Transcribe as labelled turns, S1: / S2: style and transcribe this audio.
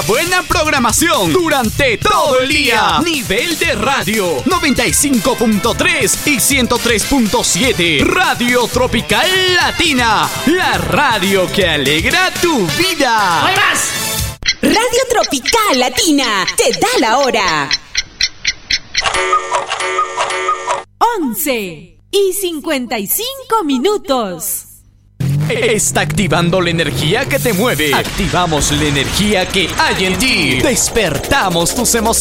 S1: buena programación durante todo el día. Nivel de radio 95.3 y 103.7. Radio Tropical Latina, la radio que alegra tu vida.
S2: ¡Hay más!
S3: Radio Tropical Latina te da la hora.
S4: 11:55.
S1: Está activando la energía que te mueve. Activamos la energía que hay en ti. Despertamos tus emociones.